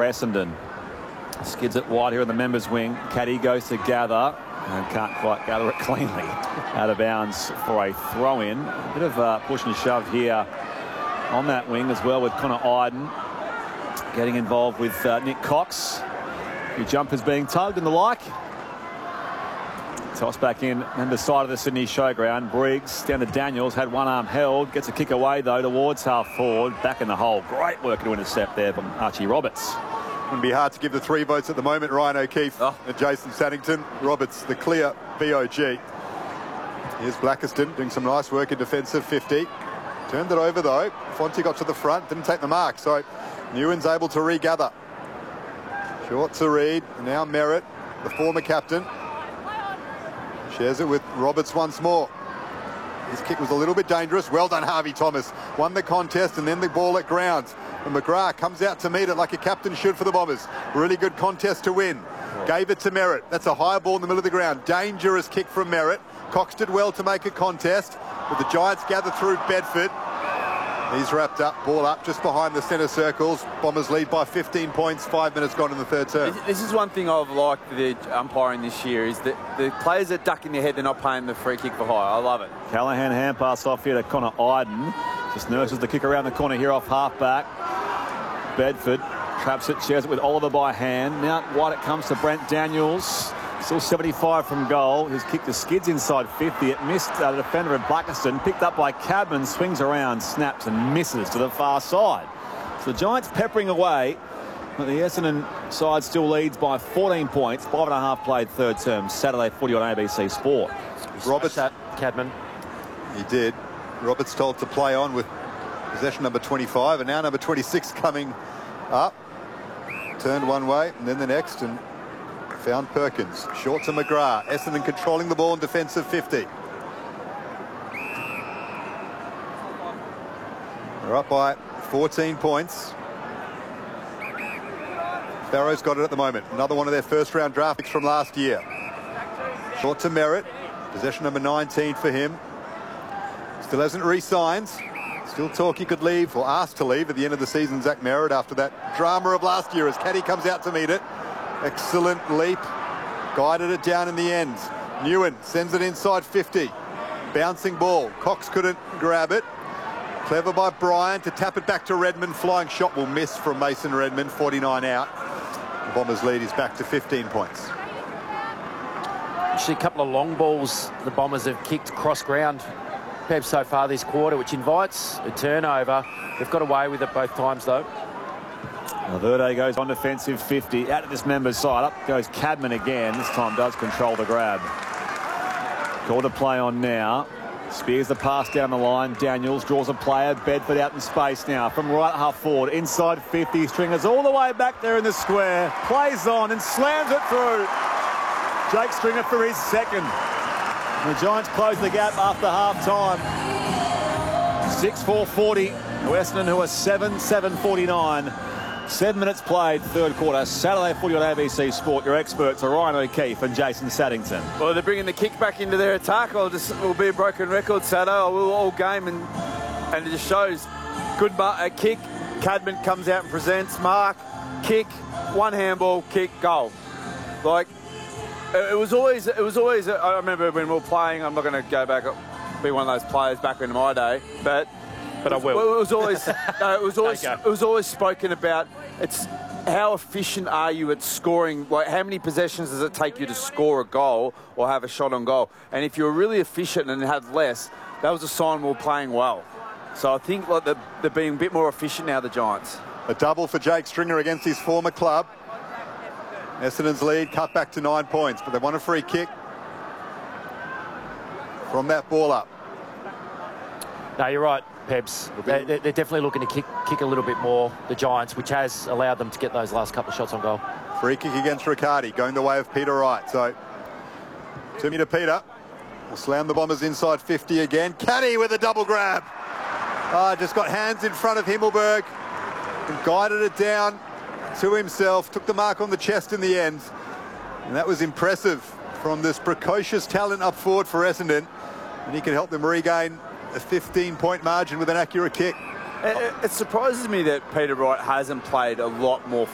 Essendon. Skids it wide here in the members' wing. Caddy goes to gather and can't quite gather it cleanly. Out of bounds for a throw-in. A bit of push and shove here on that wing as well, with Connor Iden getting involved with Nick Cox. Your jumpers being tugged and the like. Toss back in and the side of the Sydney Showground. Briggs down to Daniels, had one arm held, gets a kick away though towards half forward, back in the hole. Great work to intercept there from Archie Roberts. Wouldn't be hard to give the 3 votes at the moment. Ryan O'Keefe and Jason Saddington. Roberts, the clear BOG. Here's Blackiston doing some nice work in defensive 50. Turned it over though. Fonte got to the front, didn't take the mark, so Nguyen's able to regather. Short to Reid, now Merritt, the former captain. Shares it with Roberts once more. His kick was a little bit dangerous. Well done, Harvey Thomas. Won the contest and then the ball at ground. And McGrath comes out to meet it like a captain should for the Bombers. Really good contest to win. Gave it to Merritt. That's a high ball in the middle of the ground. Dangerous kick from Merritt. Cox did well to make a contest. But the Giants gather through Bedford. He's wrapped up, ball up just behind the centre circles. Bombers lead by 15 points, 5 minutes gone in the third term. This is one thing I've liked the umpiring this year, is that the players are ducking their head, they're not paying the free kick for high. I love it. Callaghan hand pass off here to Connor Iden. Just nurses the kick around the corner here off half back. Bedford traps it, shares it with Oliver by hand. Now wide it comes to Brent Daniels. Still 75 from goal. His kick to Skids inside 50. It missed the defender of Blackiston. Picked up by Cadman, swings around, snaps and misses to the far side. So the Giants peppering away. But the Essendon side still leads by 14 points. 5.5 played third term. Saturday footy on ABC Sport. Roberts at Cadman. He did. Roberts told to play on with possession number 25, and now number 26 coming up. Turned one way and then the next, and found Perkins. Short to McGrath. Essendon controlling the ball in defensive 50. They're up by 14 points. Barrow's got it at the moment. Another one of their first round draft picks from last year. Short to Merritt. Possession number 19 for him. Still hasn't re-signed. Still talk he could leave, or asked to leave at the end of the season, Zach Merritt, after that drama of last year as Caddy comes out to meet it. Excellent leap. Guided it down in the end. Nguyen sends it inside 50. Bouncing ball. Cox couldn't grab it. Clever by Bryan to tap it back to Redmond. Flying shot will miss from Mason Redmond. 49 out. The Bombers lead is back to 15 points. Actually, a couple of long balls the Bombers have kicked cross ground perhaps so far this quarter, which invites a turnover. They've got away with it both times though. Valverde goes on defensive 50. Out of this member's side. Up goes Cadman again. This time does control the grab. Call to play on now. Spears the pass down the line. Daniels draws a player. Bedford out in space now from right half forward. Inside 50. Stringer's all the way back there in the square. Plays on and slams it through. Jake Stringer for his second. The Giants close the gap after half-time. 6-4-40. Essendon, who are 7-7-49. 7 minutes played, third quarter. Saturday footy on ABC Sport. Your experts are Ryan O'Keefe and Jason Saddington. Well, they're bringing the kick back into their attack. It'll be a broken record, Sato. I will all game, and it just shows. Good kick. Cadman comes out and presents. Mark, kick, one handball, kick, goal. Like, it was always. I remember when we were playing. I'm not going to go back, be one of those players back in my day, but I will. It was always. No, it was always spoken about. It's how efficient are you at scoring? Like, how many possessions does it take you to score a goal or have a shot on goal? And if you're really efficient and had less, that was a sign we were playing well. So I think like they're being a bit more efficient now, the Giants. A double for Jake Stringer against his former club. Essendon's lead cut back to 9 points, but they want a free kick from that ball up. No, you're right, Pebs. They're definitely looking to kick a little bit more, the Giants, which has allowed them to get those last couple of shots on goal. Free kick against Riccardi, going the way of Peter Wright. So, Timmy to Peter. Will slam the Bombers inside 50 again. Caddy with a double grab. Just got hands in front of Himmelberg and guided it down to himself. Took the mark on the chest in the end. And that was impressive from this precocious talent up forward for Essendon. And he can help them regain a 15-point margin with an accurate kick. It surprises me that Peter Wright hasn't played a lot more